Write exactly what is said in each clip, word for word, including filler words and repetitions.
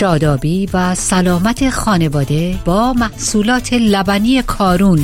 شادابی و سلامت خانواده با محصولات لبنی کارون.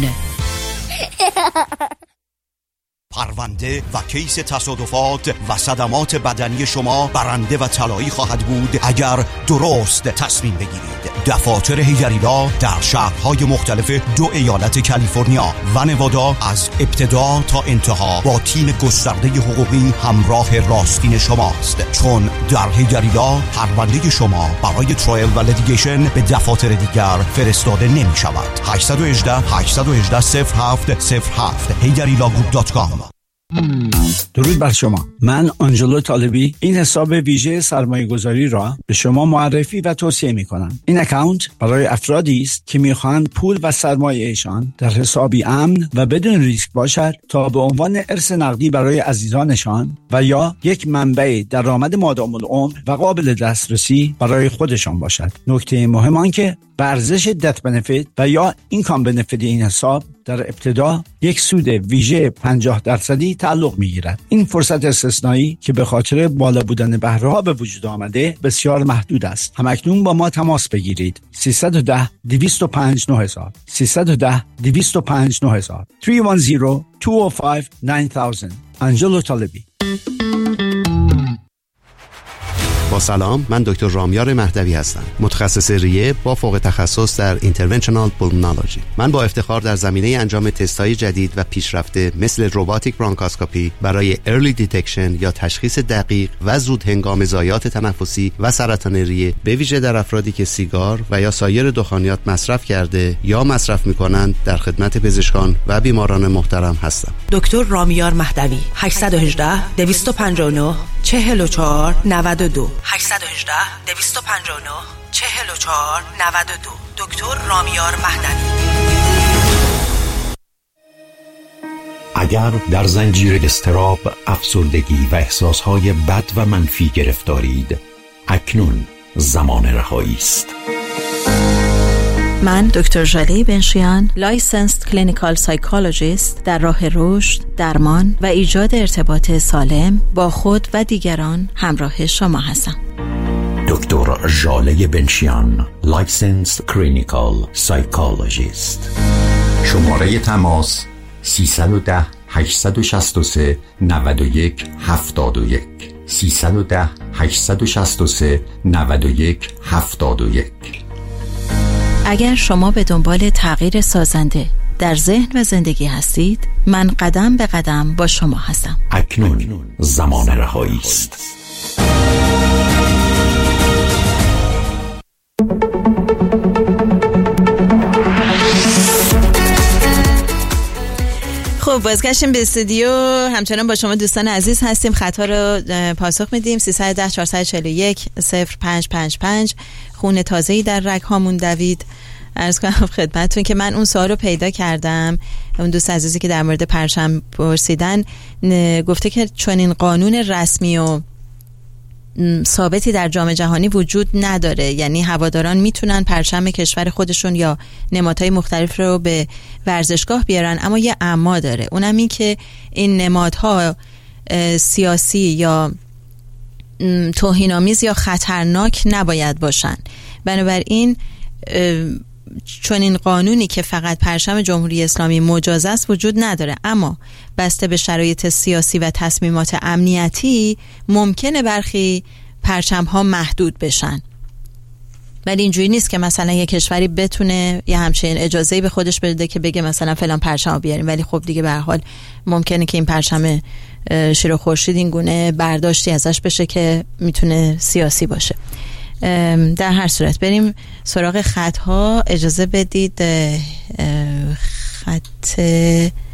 پرونده و کیس تصادفات و صدمات بدنی شما برنده و طلایی خواهد بود اگر درست تصمیم بگیرید. دفاتر هیگریلا در شهرهای مختلف دو ایالت کالیفرنیا و نوادا از ابتدا تا انتها با تیم گسترده حقوقی همراه راستین شماست، چون در هیگریلا پرونده شما برای ترایل و لیتیگیشن به دفاتر دیگر فرستاده نمی شود. هشت یک هشت هشت یک هشت صفر هفت صفر هفت هیگریلا گروپ دات کام. درود بر شما. من آنجلو طالبی این حساب ویژه سرمایه گذاری را به شما معرفی و توصیه می کنم. این اکانت برای افرادی است که می خواهند پول و سرمایه‌شان در حسابی امن و بدون ریسک باشد تا به عنوان ارث نقدی برای عزیزانشان و یا یک منبع درآمد مادام العمر و قابل دسترسی برای خودشان باشد. نکته مهم آن که به ارزش دت بنفیت و یا اینکام بنفیت این حساب در ابتدا یک سود ویژه پنجاه درصدی تعلق می‌گیرد. این فرصت استثنایی که به خاطر بالا بودن بهره ها به وجود آمده بسیار محدود است. همکنون با ما تماس بگیرید. سیصد و ده دویست و پنج نه هزار سیصد و ده دویست و پنج نه هزار سه یک صفر دو صفر پنج نه هزار. آنجلو طالبی. با سلام، من دکتر رامیار مهدوی هستم، متخصص ریه با فوق تخصص در اینترونشنال پولمونولوژی. من با افتخار در زمینه انجام تست‌های جدید و پیشرفته مثل روباتیک برانکاسکوپی برای ارلی دیتکشن یا تشخیص دقیق و زود هنگام ضایعات تنفسی و سرطان ریه، به ویژه در افرادی که سیگار و یا سایر دخانیات مصرف کرده یا مصرف می‌کنند، در خدمت پزشکان و بیماران محترم هستم. دکتر رامیار مهدوی. هشت یک هشت دویست و پنجاه و نه چهل و چهار نود و دو هشت یک هشت دویست و پنجاه و نه چهل و چهار نود و دو. دکتر رامیار مهدوی. اگر در زنجیر اضطراب، افسردگی و احساسهای بد و منفی گرفتارید، اکنون زمان رهایی است. من دکتر ژاله بنشیان، لایسنسد کلینیکال سایکولوژیست، در راه رشد، درمان و ایجاد ارتباط سالم با خود و دیگران همراه شما هستم. دکتر ژاله بنشیان، لایسنسد کلینیکال سایکولوژیست. شماره تماس سیصد و ده هشتصد و شصت و سه نود و یک هفتاد و یک سیصد و ده هشتصد و شصت و سه نود و یک هفتاد و یک. اگر شما به دنبال تغییر سازنده در ذهن و زندگی هستید، من قدم به قدم با شما هستم. اکنون زمان رهایی است. خب بازگشتیم به استودیو. همچنان با شما دوستان عزیز هستیم. خطا رو پاسخ میدیم. سیصد و ده چهارصد و چهل و یک صفر پنج پنج پنج. خون تازه‌ای در رگ هامون دوید. عرض کنم خدمتتون که من اون سوال رو پیدا کردم. اون دوست عزیزی که در مورد پرچم پرسیدن گفته که چون این قانون رسمی و ثابتی در جام جهانی وجود نداره، یعنی هواداران میتونن پرچم کشور خودشون یا نمادهای مختلف رو به ورزشگاه بیارن، اما یه اما داره، اونم این که این نمادها سیاسی یا توهین‌آمیز یا خطرناک نباید باشن. بنابراین چون این قانونی که فقط پرچم جمهوری اسلامی مجاز است وجود نداره، اما بسته به شرایط سیاسی و تصمیمات امنیتی ممکنه برخی پرچم ها محدود بشن. ولی اینجوری نیست که مثلا یه کشوری بتونه یه همچین اجازه‌ای به خودش بده که بگه مثلا فلان پرچم رو بیاریم، ولی خب دیگه به هر حال ممکنه که این پرچم شیر و خورشید این گونه برداشتی ازش بشه که میتونه سیاسی باشه. در هر صورت بریم سراغ خط ها. اجازه بدید خط